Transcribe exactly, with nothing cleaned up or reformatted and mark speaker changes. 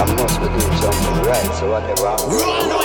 Speaker 1: I must be doing something right, so whatever happens.